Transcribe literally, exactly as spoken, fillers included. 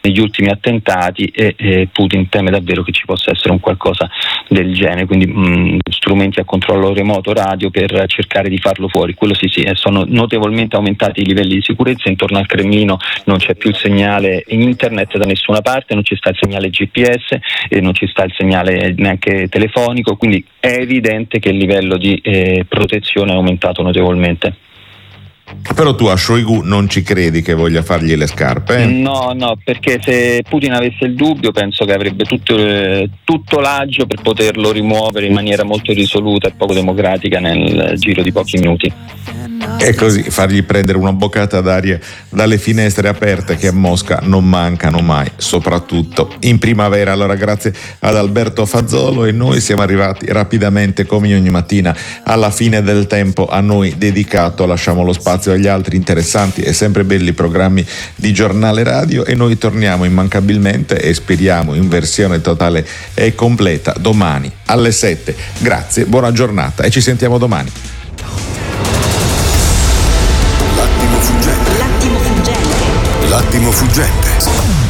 negli ultimi attentati e, e Putin teme davvero che ci possa essere un qualcosa del genere, quindi mh, strumenti a controllo remoto radio per cercare di farlo fuori. Quello sì, sì, sono notevolmente aumentati i livelli di sicurezza. Intorno al Cremlino non c'è più il segnale internet da nessuna parte, non ci sta il segnale G P S e non ci sta il segnale neanche telefonico, quindi è evidente che il livello di eh, protezione è aumentato notevolmente. Però tu a Shoigu non ci credi che voglia fargli le scarpe? Eh? No, no, perché se Putin avesse il dubbio penso che avrebbe tutto, eh, tutto l'aggio per poterlo rimuovere in maniera molto risoluta e poco democratica nel giro di pochi minuti. E così fargli prendere una boccata d'aria dalle finestre aperte che a Mosca non mancano mai, soprattutto in primavera. Allora grazie ad Alberto Fazzolo, e noi siamo arrivati rapidamente come ogni mattina alla fine del tempo a noi dedicato. Lasciamo lo spazio agli altri interessanti e sempre belli programmi di Giornale Radio e noi torniamo immancabilmente e speriamo in versione totale e completa domani alle sette. Grazie, buona giornata e ci sentiamo domani. L'attimo fuggente. L'attimo fuggente.